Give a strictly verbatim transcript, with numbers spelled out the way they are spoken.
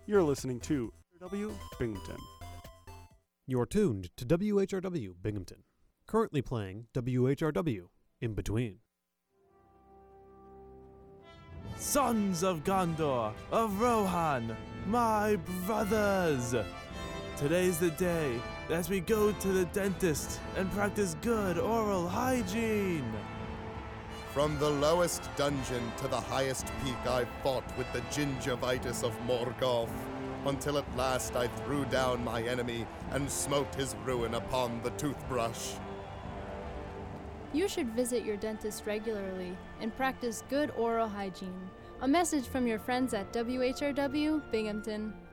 You're listening to W Binghamton. You're tuned to W H R W Binghamton, currently playing W H R W In Between. Sons of Gondor, of Rohan, my brothers! Today's the day that we go to the dentist and practice good oral hygiene. From the lowest dungeon to the highest peak I fought with the gingivitis of Morgoth, until at last I threw down my enemy and smote his ruin upon the toothbrush. You should visit your dentist regularly and practice good oral hygiene. A message from your friends at W H R W Binghamton.